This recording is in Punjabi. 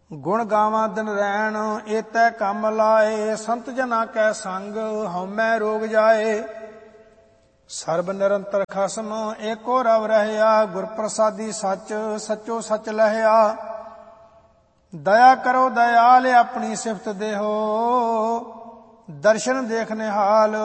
ਗੁਣ ਗਾਵਾਂ ਦਿਨ ਰੈਣ ਏਤੈ ਕੰਮ ਲਾਏ। ਸੰਤ ਜਨਾ ਕੈ ਸੰਗ ਹਉਮੈ ਰੋਗ ਜਾਏ। ਸਰਬ ਨਿਰੰਤਰ ਖਸਮ ਏਕੋ ਰਵ ਰਹਿਆ। ਗੁਰ ਪ੍ਰਸਾਦੀ ਸੱਚ ਸੱਚੋ ਸੱਚ ਲਹਿਆ। ਦਇਆ ਕਰੋ ਦਇਆਲ ਆਪਣੀ ਸਿਫਤ ਦੇਹੋ। ਦਰਸ਼ਨ ਦੇਖ ਨਿਹਾਲ